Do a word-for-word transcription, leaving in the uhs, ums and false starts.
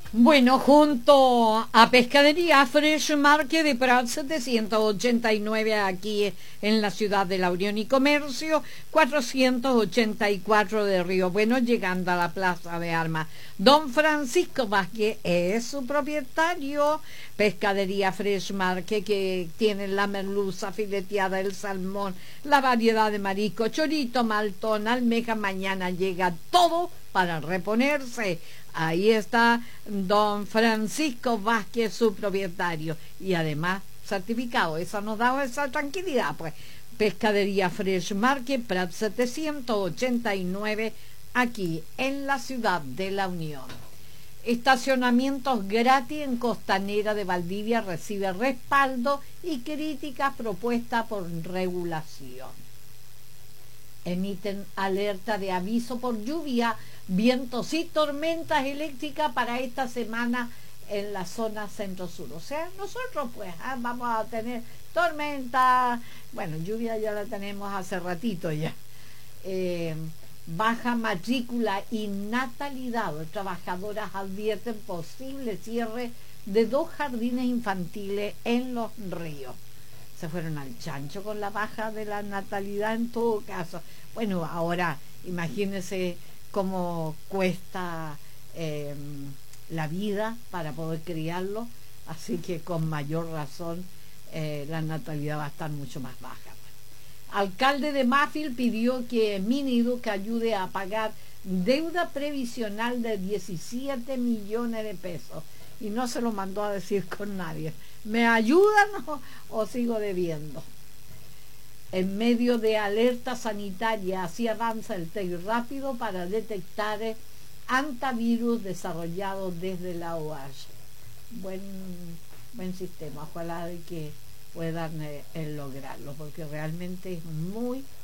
Bueno, junto a Pescadería Fresh Market de Prat setecientos ochenta y nueve aquí en la ciudad de La Unión y Comercio, cuatrocientos ochenta y cuatro de Río Bueno, llegando a la Plaza de Armas. Don Francisco Vázquez es su propietario. Pescadería Fresh Market, que tiene la merluza fileteada, el salmón, la variedad de marisco, chorito, maltón, almeja. Mañana llega todo para reponerse. Ahí está don Francisco Vázquez, su propietario, y además certificado. Eso nos da esa tranquilidad, pues. Pescadería Fresh Market, Prat setecientos ochenta y nueve, aquí en la ciudad de La Unión. Estacionamientos gratis en Costanera de Valdivia recibe respaldo y críticas propuestas por regulación. Emiten alerta de aviso por lluvia, vientos y tormentas eléctricas para esta semana en la zona centro-sur. O sea, nosotros pues ah, vamos a tener tormenta, bueno, lluvia ya la tenemos hace ratito ya. Eh, baja matrícula y natalidad. Trabajadoras advierten posible cierre de dos jardines infantiles en Los Ríos. Se fueron al chancho con la baja de la natalidad en todo caso. Bueno, ahora imagínense cómo cuesta eh, la vida para poder criarlo, así que con mayor razón eh, la natalidad va a estar mucho más baja. Alcalde de Mafil pidió que Miniduc ayude a pagar deuda previsional de diecisiete millones de pesos y no se lo mandó a decir con nadie. ¿Me ayudan o, o sigo debiendo? En medio de alerta sanitaria, así avanza el test rápido para detectar antivirus desarrollado desde la O A S. Buen, buen sistema, ojalá de que puedan eh, lograrlo, porque realmente es muy